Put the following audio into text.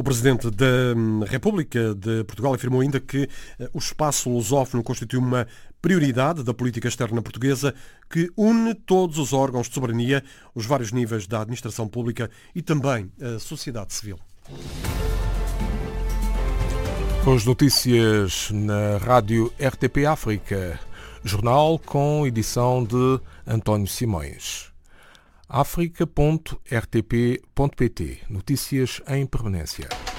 O Presidente da República de Portugal afirmou ainda que o espaço lusófono constitui uma prioridade da política externa portuguesa que une todos os órgãos de soberania, os vários níveis da administração pública e também a sociedade civil. As notícias na rádio RTP África, jornal com edição de António Simões. africa.rtp.pt. Notícias em permanência.